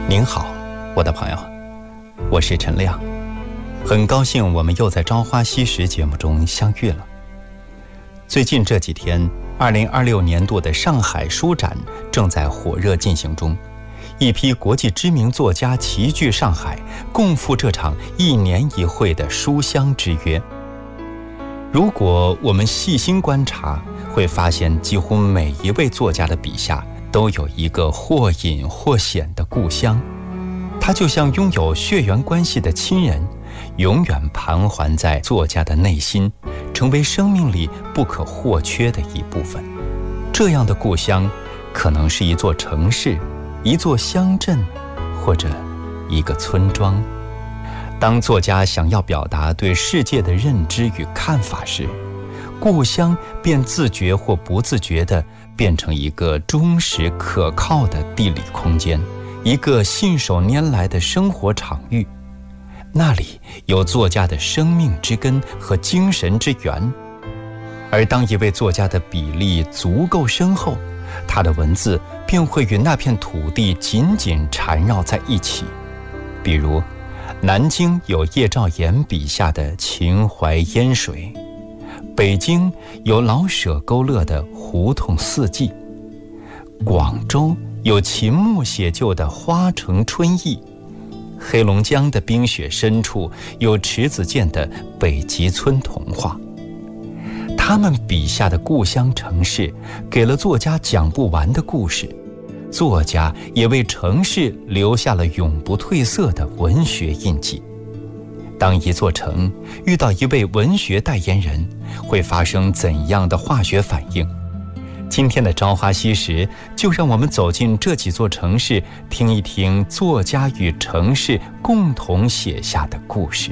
您好，我的朋友，我是陈亮，很高兴我们又在《朝花夕拾》节目中相遇了。最近这几天，2026年度的上海书展正在火热进行中，一批国际知名作家齐聚上海，共赴这场1年1会的书香之约。如果我们细心观察，会发现几乎每一位作家的笔下都有一个或隐或显的故乡，它就像拥有血缘关系的亲人，永远盘桓在作家的内心，成为生命里不可或缺的一部分。这样的故乡可能是一座城市，一座乡镇，或者一个村庄。当作家想要表达对世界的认知与看法时，故乡便自觉或不自觉地变成一个忠实可靠的地理空间，一个信手拈来的生活场域。那里有作家的生命之根和精神之源。而当一位作家的笔力足够深厚，他的文字便会与那片土地紧紧缠绕在一起。比如南京有叶兆言笔下的秦淮烟水，北京有老舍勾勒的胡同四季，广州有秦牧写就的花城春意，黑龙江的冰雪深处有迟子建的北极村童话。他们笔下的故乡城市给了作家讲不完的故事，作家也为城市留下了永不褪色的文学印记。当一座城遇到一位文学代言人，会发生怎样的化学反应？今天的朝花夕拾，就让我们走进这几座城市，听一听作家与城市共同写下的故事。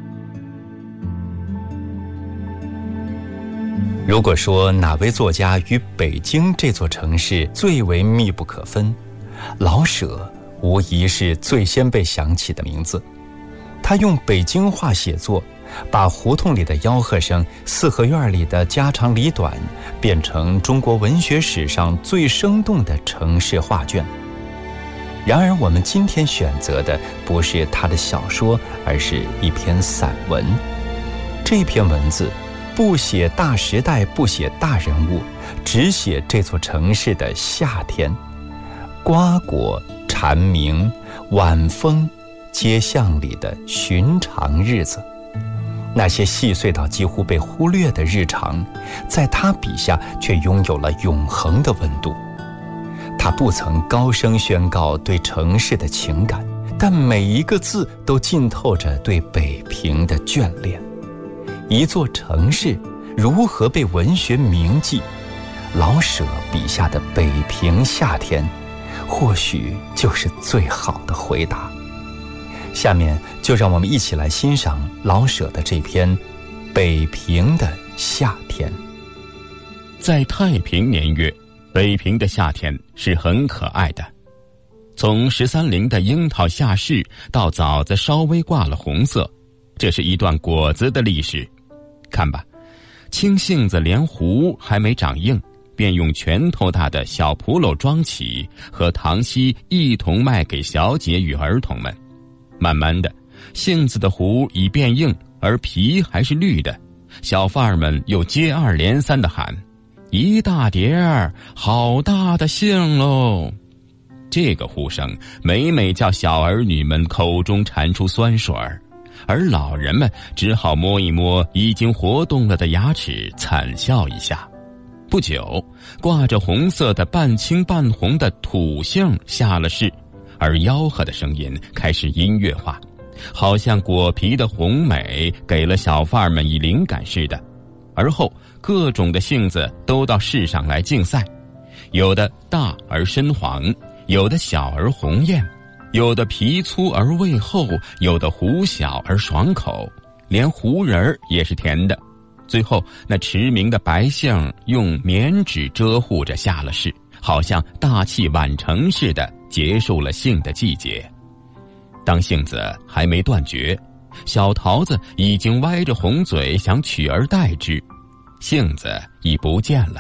如果说哪位作家与北京这座城市最为密不可分，老舍无疑是最先被想起的名字。他用北京话写作，把胡同里的吆喝声、四合院里的家长里短变成中国文学史上最生动的城市画卷。然而我们今天选择的不是他的小说，而是一篇散文。这篇文字不写大时代，不写大人物，只写这座城市的夏天。瓜果蝉鸣，晚风，街巷里的寻常日子，那些细碎到几乎被忽略的日常，在他笔下却拥有了永恒的温度。他不曾高声宣告对城市的情感，但每一个字都浸透着对北平的眷恋。一座城市如何被文学铭记？老舍笔下的北平夏天，或许就是最好的回答。下面就让我们一起来欣赏老舍的这篇《北平的夏天》。 在太平年月，北平的夏天是很可爱的。从13陵的樱桃下市到枣子稍微挂了红色，这是一段果子的历史。看吧，青杏子连核还没长硬，便用拳头大的小笸篓装起，和糖稀一同卖给小姐与儿童们。慢慢的，杏子的核已变硬，而皮还是绿的，小贩儿们又接二连三地喊：一大碟儿，好大的杏喽！这个呼声每每叫小儿女们口中馋出酸水儿，而老人们只好摸一摸已经活动了的牙齿，惨笑一下。不久，挂着红色的半青半红的土杏下了市，而吆喝的声音开始音乐化，好像果皮的红美给了小贩们以灵感似的。而后各种的杏子都到市上来竞赛，有的大而深黄，有的小而红艳，有的皮粗而味厚，有的核小而爽口，连核仁也是甜的。最后那驰名的白杏用棉纸遮护着下了市，好像大器晚成似的结束了杏的季节。当杏子还没断绝，小桃子已经歪着红嘴想取而代之，杏子已不见了，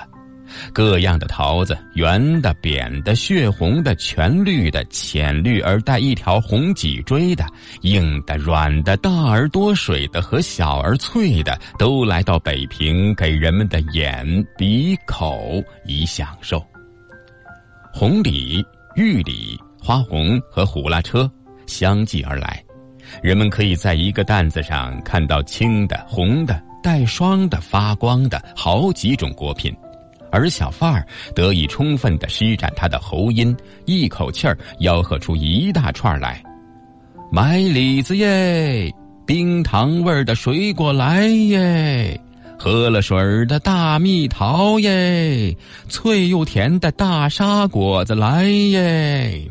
各样的桃子，圆的、扁的、血红的、全绿的、浅绿而带一条红脊椎的，硬的、软的、大而多水的和小而脆的，都来到北平，给人们的眼、鼻、口以享受。红李、玉李、花红和呼啦车相继而来，人们可以在一个担子上看到青的、红的、带霜的、发光的好几种果品，而小贩儿得以充分地施展他的喉音，一口气儿吆喝出一大串来：买李子耶，冰糖味儿的水果来耶，喝了水儿的大蜜桃耶，脆又甜的大沙果子来耶。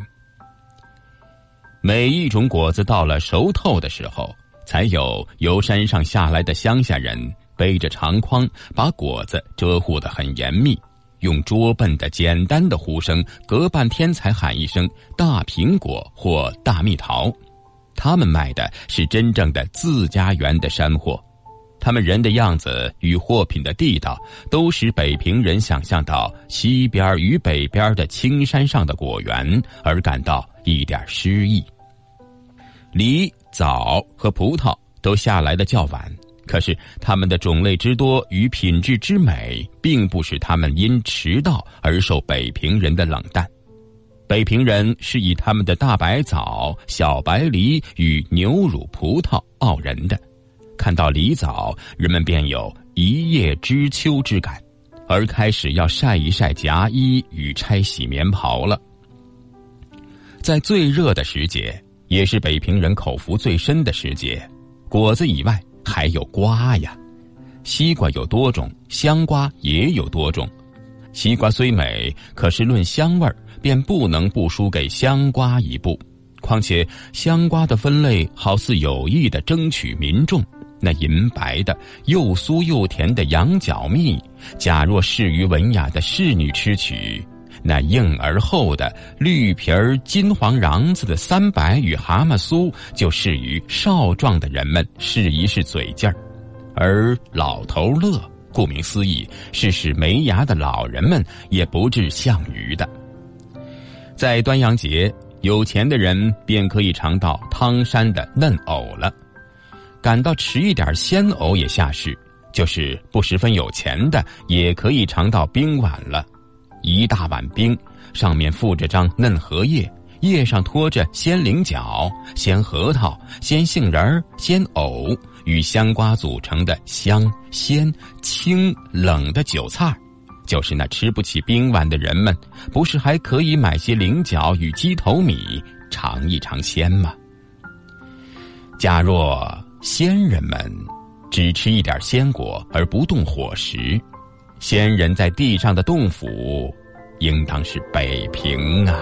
每一种果子到了熟透的时候，才有由山上下来的乡下人背着长筐，把果子遮护得很严密，用拙笨的简单的呼声，隔半天才喊一声大苹果或大蜜桃。他们卖的是真正的自家园的山货，他们人的样子与货品的地道，都使北平人想象到西边与北边的青山上的果园，而感到一点诗意。梨、枣和葡萄都下来的较晚，可是它们的种类之多与品质之美，并不使它们因迟到而受北平人的冷淡。北平人是以他们的大白枣、小白梨与牛乳葡萄傲人的，看到梨枣，人们便有一叶知秋之感，而开始要晒一晒夹衣与拆洗棉袍了。在最热的时节，也是北平人口福最深的时节，果子以外还有瓜呀。西瓜有多种，香瓜也有多种。西瓜虽美，可是论香味儿，便不能不输给香瓜一步。况且香瓜的分类好似有意地争取民众，那银白的又酥又甜的羊角蜜，假若适于文雅的侍女吃取，那硬而厚的绿皮儿金黄瓤子的三白与蛤蟆酥，就适于少壮的人们试一试嘴劲儿。而老头乐，顾名思义，是使没牙的老人们也不致项羽的。在端阳节，有钱的人便可以尝到汤山的嫩藕了，感到迟一点鲜藕也下市，就是不十分有钱的也可以尝到冰碗了。一大碗冰，上面附着张嫩荷叶，叶上托着鲜菱角、鲜核桃、鲜杏仁、鲜藕与香瓜组成的香、鲜、清、冷的韭菜，就是那吃不起冰碗的人们，不是还可以买些菱角与鸡头米尝一尝鲜吗？假若仙人们只吃一点鲜果而不动伙食，仙人在地上的洞府，应当是北平啊。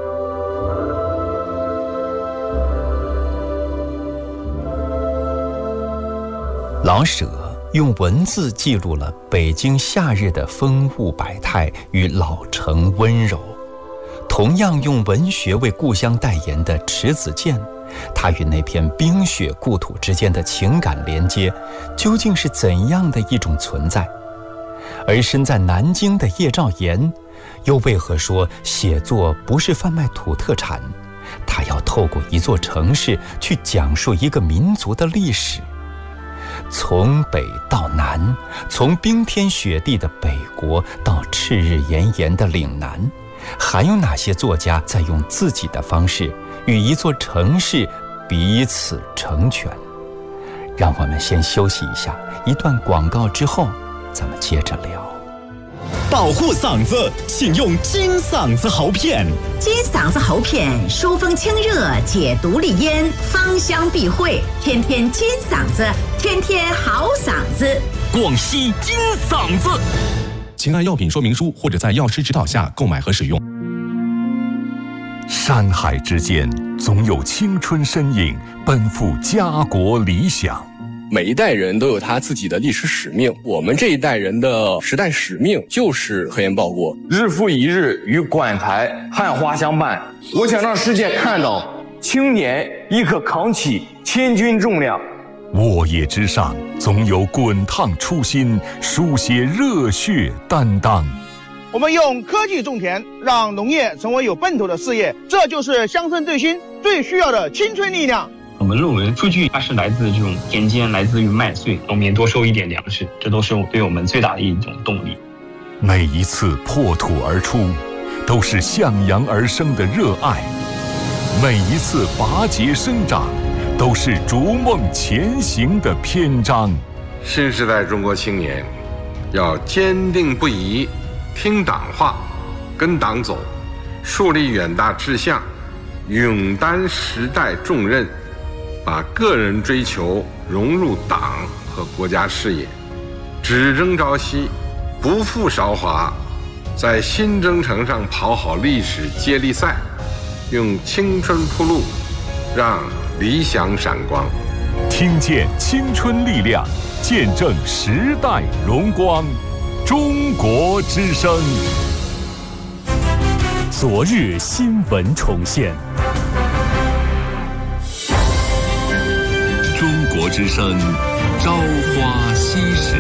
老舍用文字记录了北京夏日的风物百态与老城温柔，同样用文学为故乡代言的迟子建，他与那片冰雪故土之间的情感连接，究竟是怎样的一种存在？而身在南京的叶兆言，又为何说写作不是贩卖土特产？他要透过一座城市去讲述一个民族的历史。从北到南，从冰天雪地的北国到赤日炎炎的岭南，还有哪些作家在用自己的方式与一座城市彼此成全？让我们先休息一下，一段广告之后咱们接着聊。 保护嗓子，请用金嗓子喉片。 金嗓子喉片疏风清热，解毒利咽，芳香避秽，天天金嗓子，天天好嗓子。 广西金嗓子，请按药品说明书或者在药师指导下购买和使用。 山海之间，总有青春身影奔赴家国理想。 每一代人都有他自己的历史使命，我们这一代人的时代使命就是核盐报国。 日复一日与馆台汉花相伴，我想让世界看到青年亦可扛起千钧重量。 沃野之上，总有滚烫初心，书写热血担当。 我们用科技种田，让农业成为有奔头的事业，这就是乡村振兴最需要的青春力量。 我们认为数据它是来自这种田间，来自于麦穗，农民多收一点粮食，这都是对我们最大的一种动力。 每一次破土而出，都是向阳而生的热爱；每一次拔节生长，都是逐梦前行的篇章。 新时代中国青年要坚定不移听党话，跟党走，树立远大志向，勇担时代重任，把个人追求融入党和国家事业，只争朝夕，不负韶华，在新征程上跑好历史接力赛，用青春铺路，让理想闪光。 听见青春力量，见证时代荣光。中国之声， 昨日新闻重现。 中国之声，朝花夕拾。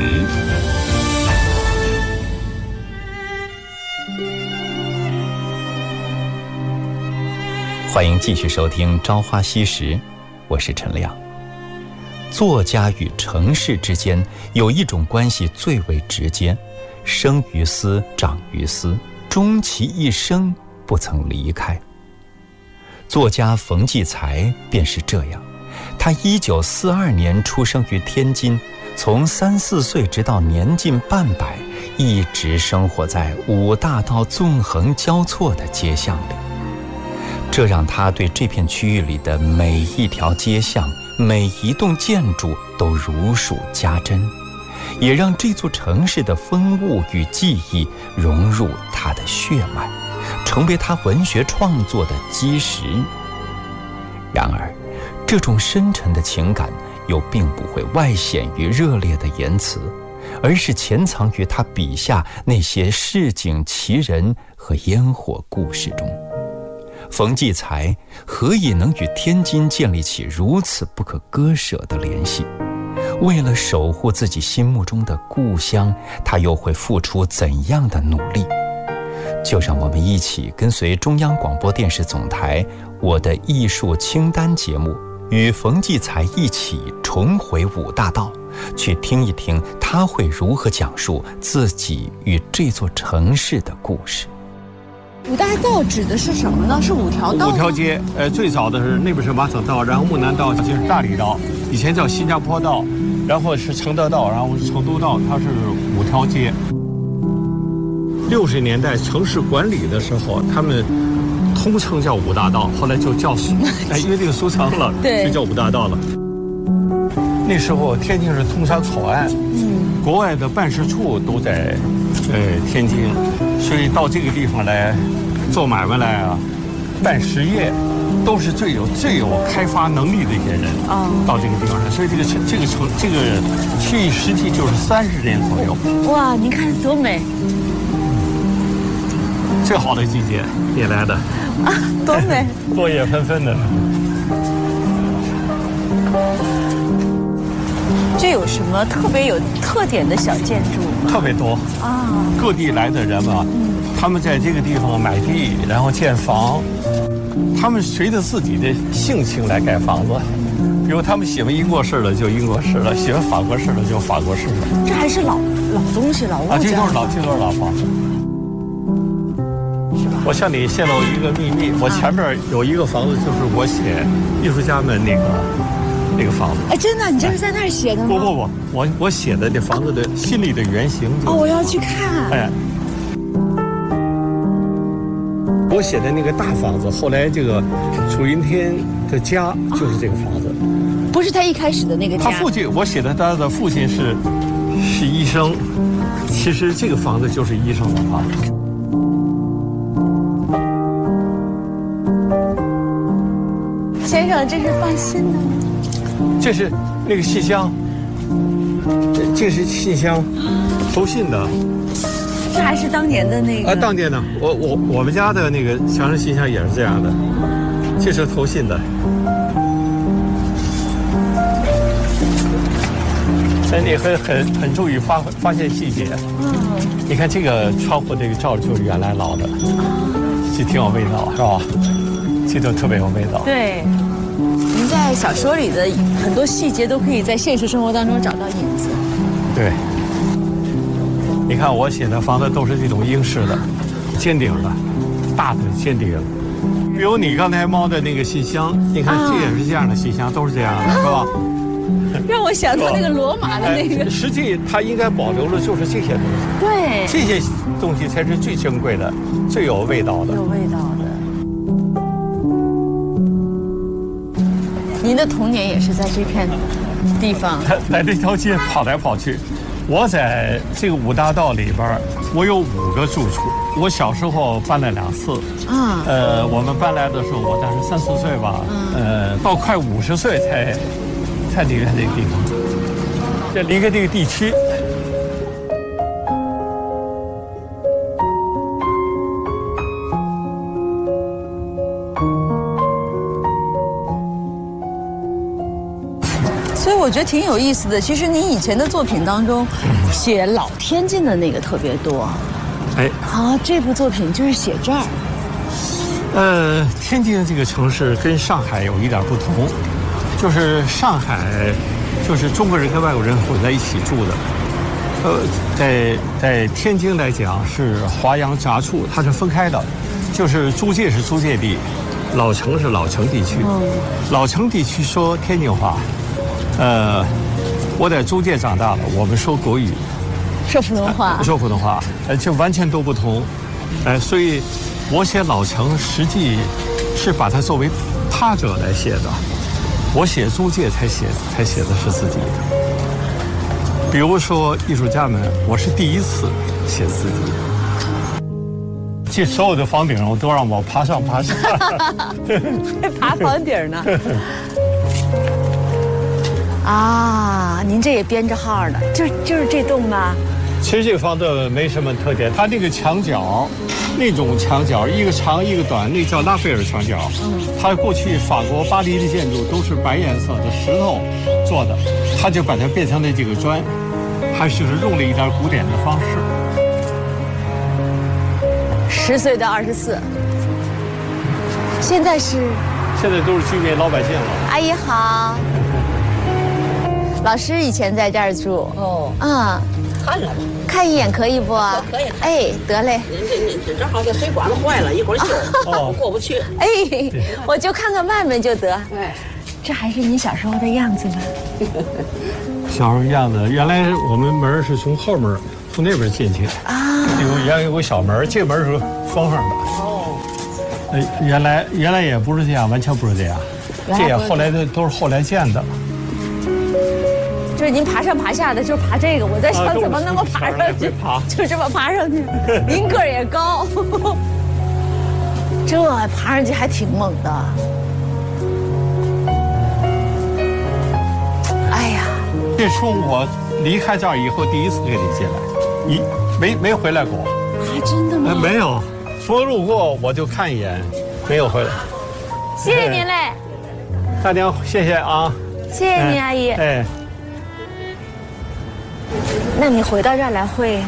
欢迎继续收听《朝花夕拾》，我是陈亮。作家与城市之间有一种关系最为直接，生于斯，长于斯，终其一生不曾离开。作家冯骥才便是这样，他1942年出生于天津，从3、4岁直到年近半百，一直生活在五大道纵横交错的街巷里。这让他对这片区域里的每一条街巷、每一栋建筑都如数家珍，也让这座城市的风物与记忆融入他的血脉，成为他文学创作的基石。然而，这种深沉的情感又并不会外显于热烈的言辞，而是潜藏于他笔下那些市井奇人和烟火故事中。冯骥才何以能与天津建立起如此不可割舍的联系？为了守护自己心目中的故乡，他又会付出怎样的努力？就让我们一起跟随中央广播电视总台《我的艺术清单》节目，与冯骥才一起重回五大道，去听一听他会如何讲述自己与这座城市的故事。 五大道指的是什么呢？是5条道吗？5 条街，最早的是那边是马场道，然后木南道就是大理道，以前叫新加坡道，然后是承德道，然后是成都道，它是5条街。60年代城市管理的时候，他们通称叫五大道，后来就叫因为这个俗称了，就叫五大道了。那时候天津是通商口岸，国外的办事处都在天津，所以到这个地方来做买卖来啊，办实业，都是最有开发能力的一些人到这个地方来，所以这个区域实际就是30年左右。 哇，您看多美！ 最好的季节也来的啊，多美！ 落叶纷纷的。 这有什么特别有特点的小建筑吗？ 特别多啊！各地来的人嘛，他们在这个地方买地，然后建房，他们随着自己的性情来盖房子。比如他们喜欢英国式的就英国式的，喜欢法国式的就法国式的。 这还是老东西，老物件啊！ 这都是老房子。是吧？我向你泄露一个秘密，我前面有一个房子，就是我写艺术家们那个房子。 哎，真的，你这是在那儿写的吗？ 不，我写的那房子的心里的原型。 我要去看。 哎，我写的那个大房子，后来这个楚云天的家就是这个房子。 不是他一开始的那个家。 他父亲，我写的他的父亲是医生，其实这个房子就是医生的房子。 先生，这是放信的吗？ 这是那个信箱，这是信箱，投信的。 这还是当年的那个？ 当年的，我们家的那个墙上信箱也是这样的，这是投信的。 所以你很注意发现细节。你看这个窗户这个罩就是原来老的，这挺有味道，是吧？这都特别有味道。 对，您在小说里的很多细节都可以在现实生活当中找到影子。 对，你看我写的房子都是这种英式的，尖顶的，大的尖顶。比如你刚才猫的那个信箱，你看这也是这样的信箱，都是这样的，是吧？ 让我想到那个罗马的那个。 实际它应该保留的就是这些东西。 对， 这些东西才是最珍贵的、最有味道的。 有味道的。您的童年也是在这片地方， 在这条街跑来跑去。我在这个五大道里边，我有5个住处。我小时候搬了2次。我们搬来的时候，我当时3、4岁吧。到快50岁才离开这个地方，这离开这个地区。 所以我觉得挺有意思的。其实您以前的作品当中，写老天津的那个特别多。这部作品就是写这儿。 天津这个城市跟上海有一点不同，就是上海就是中国人跟外国人混在一起住的。在天津来讲是华阳杂处，它是分开的，就是租界是租界地，老城是老城地区。老城地区说天津话。我在租界长大了，我们说国语， 说普通话， 说普通话，就完全都不同。所以我写老城实际是把它作为他者来写的，我写租界才写的是自己的。比如说艺术家们，我是第一次写自己。这所有的房顶我都让我爬上爬下。 还爬房顶呢。您这也编着号呢，就是这栋吗？ 其实这个房子没什么特点，它那个墙角，那种墙角一个长一个短，那叫拉斐尔墙角。它过去法国巴黎的建筑都是白颜色的石头做的，它就把它变成了这个砖，还就是用了一点古典的方式。 10岁到24，现在都是居民老百姓了。 阿姨好。老师以前在这儿住。 看了吧， 看一眼可以不？ 可以。 得嘞。 这正好这水管子坏了，一会儿修，过不去。 我就看看外面就得。这还是你小时候的样子吗？ 小时候样子，原来我们门是从后门从那边进去有个小门，这个门是封上的。原来也不是这样，完全不是这样，这也后来都是后来建的。 就是您爬上爬下的，就是爬这个，我在想怎么能够爬上去，就这么爬上去。您个儿也高，这爬上去还挺猛的。 这从我离开这儿以后第一次跟你进来，没回来过。 真的吗？ 没有，说路过我就看一眼，没有回来。 谢谢您嘞， 大娘，谢谢啊。 谢谢您，阿姨。那你回到这儿来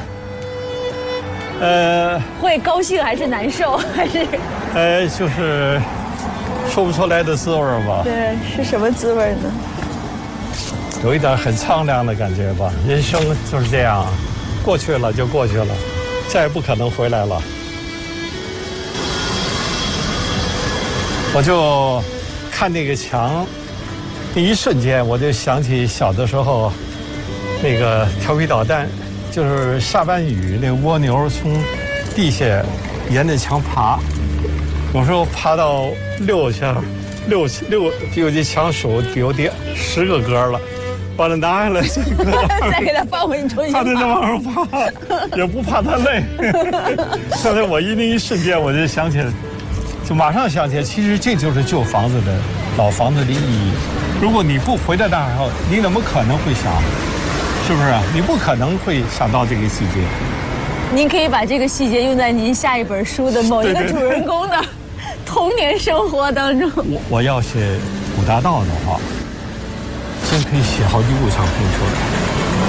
会高兴还是难受还是？ 就是说不出来的滋味吧。 对，是什么滋味呢？ 有一点很苍凉的感觉吧。人生就是这样，过去了就过去了，再也不可能回来了。我就看那个墙，那一瞬间我就想起小的时候。那个调皮捣蛋，就是下完雨，那蜗牛从地下沿着墙爬，有时候爬到6下，6有这墙数有得10个格了，把它拿下来， 再给它放回去， 他在那往上爬，也不怕它累。刚才我那一瞬间我就想起来，就马上想起来，其实这就是旧房子的老房子的意义。如果你不回到那儿后，你怎么可能会想？是不是？你不可能会想到这个细节。 您可以把这个细节用在您下一本书的某一个主人公的童年生活当中。 我要写五大道的话，真可以写好几部长篇出来。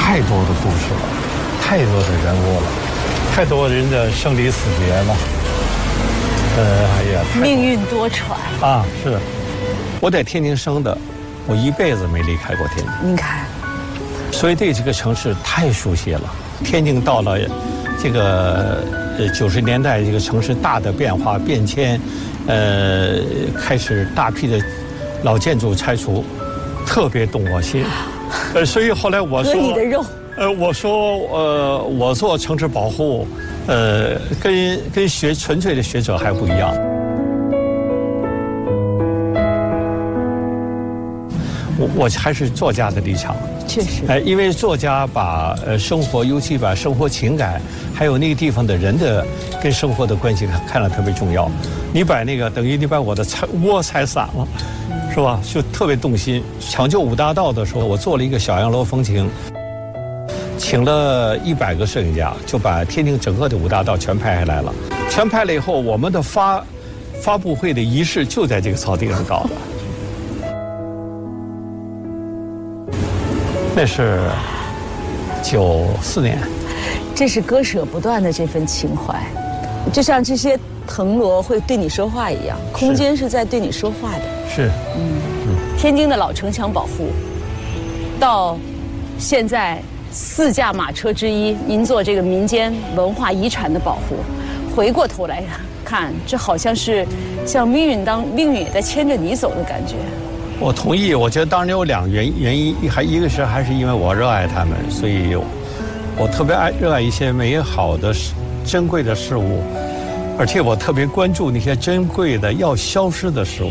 太多的故事了，太多的人物了，太多人的生离死别了。哎呀， 命运多舛啊！是，我在天津生的，我一辈子没离开过天津。 您看， 所以对这个城市太熟悉了。天津到了这个90年代，这个城市大的变化变迁，开始大批的老建筑拆除，特别动我心。所以后来我说， 割你的肉。 我说我做城市保护，跟纯粹的学者还不一样。我还是作家的立场。 确实。 因为作家把生活，尤其把生活情感，还有那个地方的人的跟生活的关系看得特别重要。你把那个等于你把我的窝拆散了，是吧？就特别动心。抢救五大道的时候，我做了一个小洋楼风情。请了100个摄影家，就把天津整个的五大道全拍下来了。全拍了以后，我们的发布会的仪式就在这个草地上搞的。那是94年。 这是割舍不断的这份情怀，就像这些藤萝会对你说话一样，空间是在对你说话的。 是。 天津的老城墙保护，到现在。4驾马车之一，您做这个民间文化遗产的保护，回过头来看，这好像是像命运也在牵着你走的感觉。 我同意，我觉得当然有2个原因，一个是还是因为我热爱他们，所以我特别热爱一些美好的、珍贵的事物，而且我特别关注那些珍贵的要消失的事物。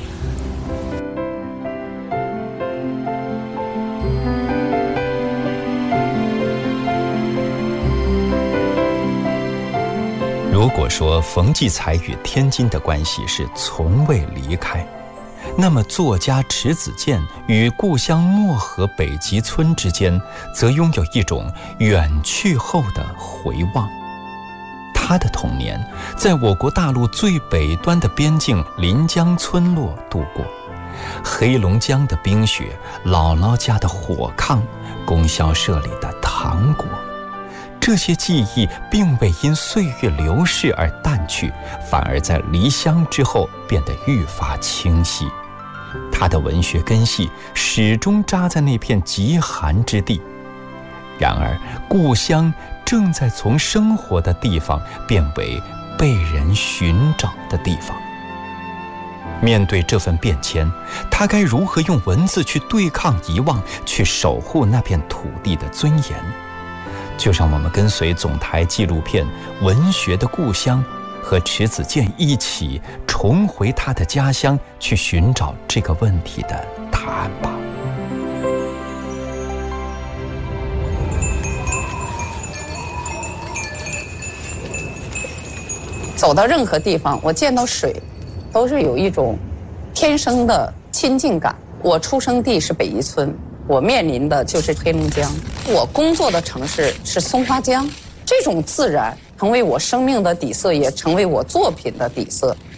如果说冯骥才与天津的关系是从未离开，那么作家迟子建与故乡漠河北极村之间，则拥有一种远去后的回望。他的童年在我国大陆最北端的边境临江村落度过，黑龙江的冰雪，姥姥家的火炕，供销社里的糖果。这些记忆并未因岁月流逝而淡去，反而在离乡之后变得愈发清晰。他的文学根系始终扎在那片极寒之地，然而故乡正在从生活的地方变为被人寻找的地方。面对这份变迁，他该如何用文字去对抗遗忘，去守护那片土地的尊严？就让我们跟随总台纪录片《文学的故乡》和迟子建一起重回他的家乡，去寻找这个问题的答案吧。 走到任何地方，我见到水，都是有一种天生的亲近感。我出生地是北宜村，我面临的就是黑龙江，我工作的城市是松花江。这种自然成为我生命的底色，也成为我作品的底色。